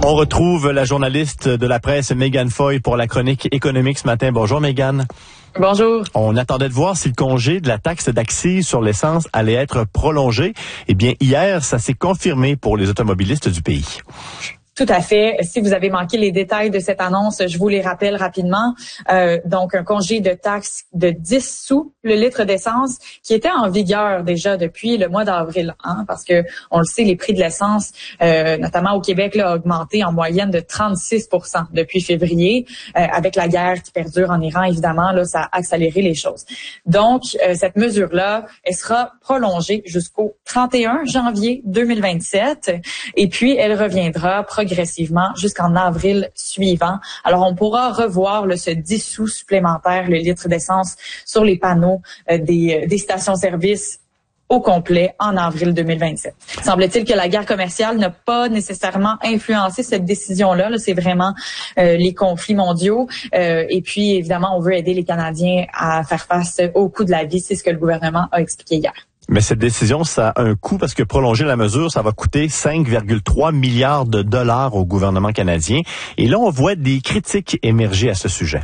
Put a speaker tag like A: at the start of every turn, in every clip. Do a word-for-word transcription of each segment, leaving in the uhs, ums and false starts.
A: On retrouve la journaliste de la presse, Mégane Foy, pour la chronique économique ce matin. Bonjour, Mégane.
B: Bonjour.
A: On attendait de voir si le congé de la taxe d'accise sur l'essence allait être prolongé. Eh bien, hier, ça s'est confirmé pour les automobilistes du pays.
B: Tout à fait. Si vous avez manqué les détails de cette annonce, je vous les rappelle rapidement. Euh, donc, un congé de taxe de dix sous le litre d'essence qui était en vigueur déjà depuis le mois d'avril, hein, parce que on le sait, les prix de l'essence, euh, notamment au Québec, là, ont augmenté en moyenne de trente-six pour cent depuis février. Euh, avec la guerre qui perdure en Iran, évidemment, là, ça a accéléré les choses. Donc, euh, cette mesure-là, elle sera prolongée jusqu'au trente et un janvier deux mille vingt-sept, et puis elle reviendra progressivement progressivement jusqu'en avril suivant. Alors, on pourra revoir là, ce dix sous supplémentaire, le litre d'essence, sur les panneaux euh, des, des stations-service au complet en avril deux mille vingt-sept. Semble-t-il que la guerre commerciale n'a pas nécessairement influencé cette décision-là. Là, c'est vraiment euh, les conflits mondiaux. Euh, et puis, évidemment, on veut aider les Canadiens à faire face au coût de la vie. C'est ce que le gouvernement a expliqué hier.
A: Mais cette décision, ça a un coût parce que prolonger la mesure, ça va coûter cinq virgule trois milliards de dollars au gouvernement canadien. Et là, on voit des critiques émerger à ce sujet.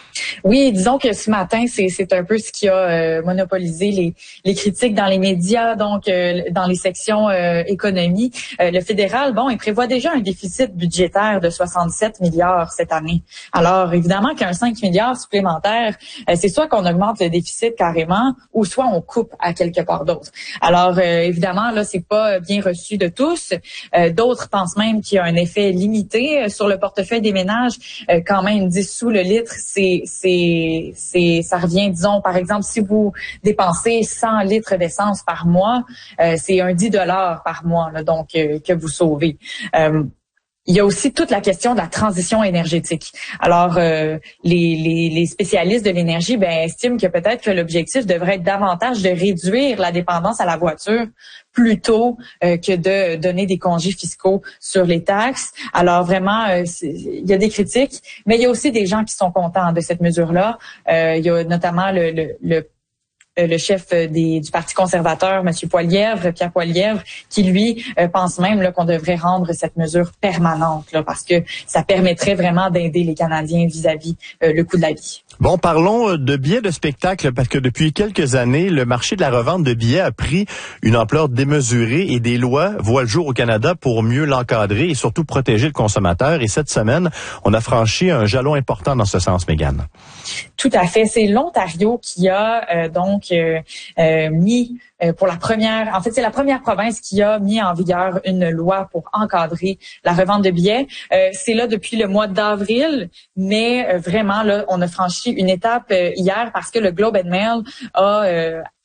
B: Oui, disons que ce matin, c'est c'est un peu ce qui a euh, monopolisé les les critiques dans les médias, donc euh, dans les sections euh, économie. Euh, le fédéral, bon, il prévoit déjà un déficit budgétaire de soixante-sept milliards cette année. Alors, évidemment qu'un cinq milliards supplémentaire, euh, c'est soit qu'on augmente le déficit carrément, ou soit on coupe à quelque part d'autre. Alors, euh, évidemment, là, c'est pas bien reçu de tous. Euh, d'autres pensent même qu'il y a un effet limité sur le portefeuille des ménages. Euh, quand même, dix sous le litre, c'est c'est c'est ça revient, disons, par exemple, si vous dépensez cent litres d'essence par mois, euh, c'est un dix dollars par mois là, donc euh, que vous sauvez. Euh, Il y a aussi toute la question de la transition énergétique. Alors, euh, les, les, les spécialistes de l'énergie ben, estiment que peut-être que l'objectif devrait être davantage de réduire la dépendance à la voiture plutôt euh, que de donner des congés fiscaux sur les taxes. Alors, vraiment, euh, il y a des critiques, mais il y a aussi des gens qui sont contents de cette mesure-là. Euh, il y a notamment le, le, le le chef des, du Parti conservateur, M. Poilievre, Pierre Poilievre, qui, lui, euh, pense même là, qu'on devrait rendre cette mesure permanente là, parce que ça permettrait vraiment d'aider les Canadiens vis-à-vis euh, le coût de la vie.
A: Bon, parlons de billets de spectacle, parce que depuis quelques années, le marché de la revente de billets a pris une ampleur démesurée et des lois voient le jour au Canada pour mieux l'encadrer et surtout protéger le consommateur. Et cette semaine, on a franchi un jalon important dans ce sens, Mégane.
B: Tout à fait. C'est l'Ontario qui a euh, donc euh, euh, mis euh, pour la première, en fait, c'est la première province qui a mis en vigueur une loi pour encadrer la revente de billets. Euh, c'est là depuis le mois d'avril, mais euh, vraiment là, on a franchi une étape euh, hier parce que le Globe and Mail a euh,